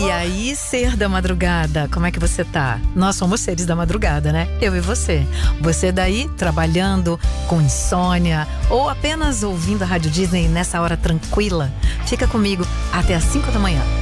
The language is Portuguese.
E aí, ser da madrugada, como é que você tá? Nós somos seres da madrugada, né? Eu e você. Você daí, trabalhando com insônia ou apenas ouvindo a Rádio Disney nessa hora tranquila? Fica comigo até às 5 da manhã.